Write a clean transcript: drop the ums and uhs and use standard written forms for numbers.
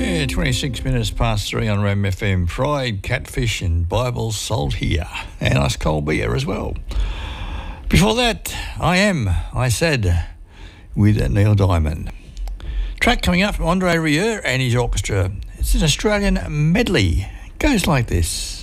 Yeah, 26 minutes past 3 on Ram FM. Fried catfish and Bible salt here. And ice cold beer as well. Before that, I Said, with Neil Diamond. Track coming up from Andre Rieu and his orchestra. It's an Australian medley. It goes like this.